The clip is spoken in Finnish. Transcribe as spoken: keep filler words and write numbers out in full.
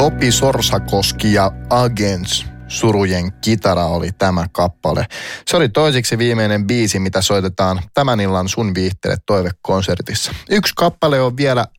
Topi Sorsakoski ja Agents Surujen kitara oli tämä kappale. Se oli toiseksi viimeinen biisi, mitä soitetaan tämän illan Sun viihtelet toivekonsertissa. Yksi kappale on vielä